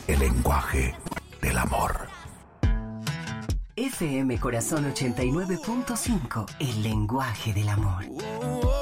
El lenguaje del amor. FM Corazón 89.5, el lenguaje del amor.